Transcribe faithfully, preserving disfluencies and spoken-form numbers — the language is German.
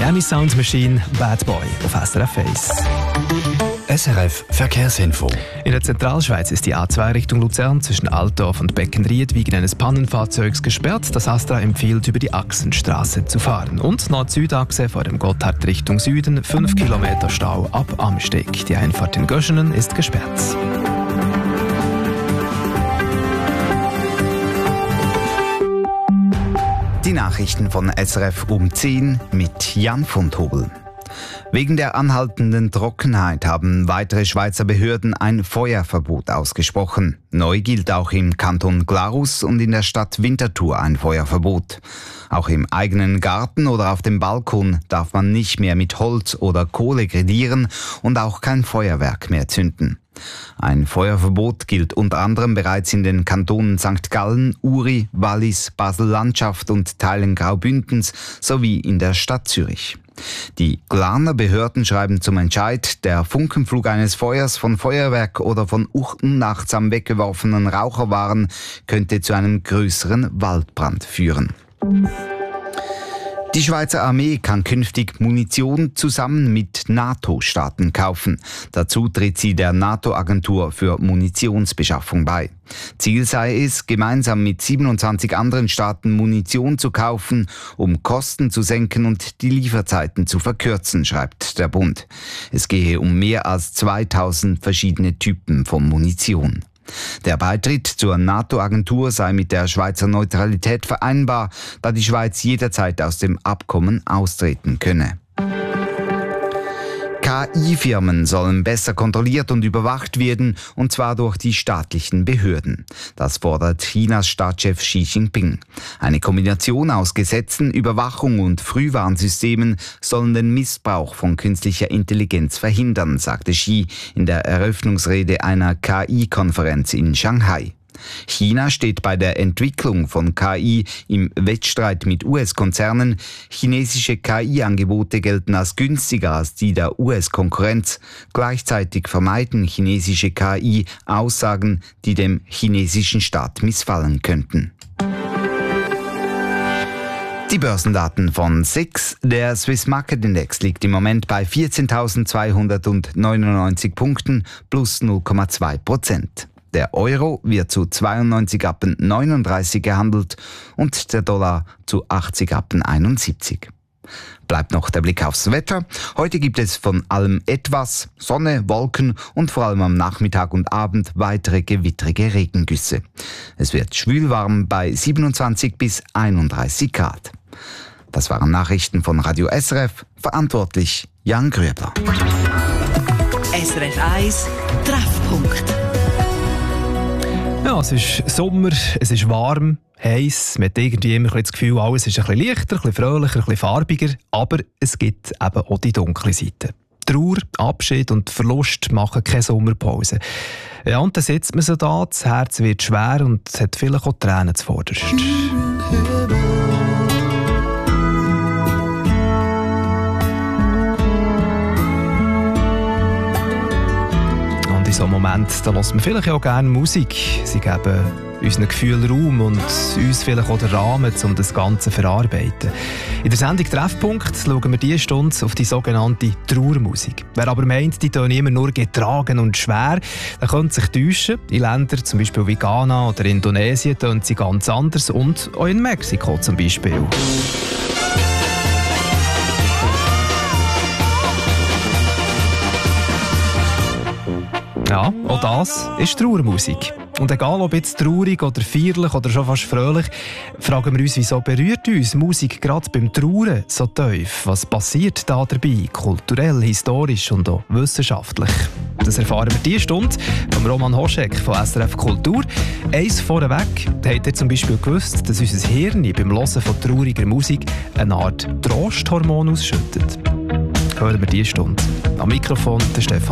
Miami Sound Machine, Bad Boy auf S R F eins. S R F Verkehrsinfo. In der Zentralschweiz ist die A zwei Richtung Luzern zwischen Altdorf und Beckenried wegen eines Pannenfahrzeugs gesperrt. Das Astra empfiehlt, über die Achsenstraße zu fahren. Und Nord-Süd-Achse vor dem Gotthard Richtung Süden, fünf Kilometer Stau ab Amsteg. Die Einfahrt in Göschenen ist gesperrt. Die Nachrichten von S R F um zehn mit Jan von Tobel. Wegen der anhaltenden Trockenheit haben weitere Schweizer Behörden ein Feuerverbot ausgesprochen. Neu gilt auch im Kanton Glarus und in der Stadt Winterthur ein Feuerverbot. Auch im eigenen Garten oder auf dem Balkon darf man nicht mehr mit Holz oder Kohle grillieren und auch kein Feuerwerk mehr zünden. Ein Feuerverbot gilt unter anderem bereits in den Kantonen Sankt Gallen, Uri, Wallis, Basel-Landschaft und Teilen Graubündens sowie in der Stadt Zürich. Die Glarner Behörden schreiben zum Entscheid, der Funkenflug eines Feuers von Feuerwerk oder von unachtsam weggeworfenen Raucherwaren könnte zu einem größeren Waldbrand führen. Die Schweizer Armee kann künftig Munition zusammen mit NATO-Staaten kaufen. Dazu tritt sie der NATO-Agentur für Munitionsbeschaffung bei. Ziel sei es, gemeinsam mit siebenundzwanzig anderen Staaten Munition zu kaufen, um Kosten zu senken und die Lieferzeiten zu verkürzen, schreibt der Bund. Es gehe um mehr als zweitausend verschiedene Typen von Munition. Der Beitritt zur NATO-Agentur sei mit der Schweizer Neutralität vereinbar, da die Schweiz jederzeit aus dem Abkommen austreten könne. K I-Firmen sollen besser kontrolliert und überwacht werden, und zwar durch die staatlichen Behörden. Das fordert Chinas Staatschef Xi Jinping. Eine Kombination aus Gesetzen, Überwachung und Frühwarnsystemen sollen den Missbrauch von künstlicher Intelligenz verhindern, sagte Xi in der Eröffnungsrede einer K I-Konferenz in Shanghai. China steht bei der Entwicklung von K I im Wettstreit mit U S-Konzernen. Chinesische K I-Angebote gelten als günstiger als die der U S-Konkurrenz. Gleichzeitig vermeiden chinesische K I Aussagen, die dem chinesischen Staat missfallen könnten. Die Börsendaten von S I X. Der Swiss Market Index liegt im Moment bei vierzehntausendzweihundertneunundneunzig Punkten plus null Komma zwei Prozent. Der Euro wird zu zweiundneunzig Rappen neununddreißig gehandelt und der Dollar zu achtzig Rappen einundsiebzig. Bleibt noch der Blick aufs Wetter. Heute gibt es von allem etwas: Sonne, Wolken und vor allem am Nachmittag und Abend weitere gewittrige Regengüsse. Es wird schwülwarm bei siebenundzwanzig bis einunddreißig Grad. Das waren Nachrichten von Radio S R F. Verantwortlich Jan Grüebler. S R F eins Treffpunkt. Ja, es ist Sommer, es ist warm, heiß. Man hat irgendwie immer das Gefühl, alles ist ein bisschen leichter, ein bisschen fröhlicher, ein bisschen farbiger. Aber es gibt eben auch die dunkle Seite. Trauer, Abschied und Verlust machen keine Sommerpause. Ja, und dann sitzt man so da, das Herz wird schwer und es hat vielleicht auch Tränen zuvorderst. In so einem Moment, da hört man vielleicht auch gerne Musik. Sie geben unseren Gefühlen Raum und uns vielleicht auch den Rahmen, um das Ganze zu verarbeiten. In der Sendung Treffpunkt schauen wir diese Stunde auf die sogenannte Trauermusik. Wer aber meint, die tönen immer nur getragen und schwer, der könnte sich täuschen. In Ländern zum Beispiel wie Ghana oder Indonesien tönen sie ganz anders und auch in Mexiko zum Beispiel. Ja, auch das ist Trauermusik. Und egal ob jetzt traurig oder feierlich oder schon fast fröhlich, fragen wir uns, wieso berührt uns Musik gerade beim Trauern so tief? Was passiert da dabei, kulturell, historisch und auch wissenschaftlich? Das erfahren wir diese Stunde von Roman Hoschek von S R F Kultur. Eins vorweg, habt ihr zum Beispiel gewusst, dass unser Hirn beim Hören von trauriger Musik eine Art Trosthormon ausschüttet? Hören wir diese Stunde. Am Mikrofon der Stefan.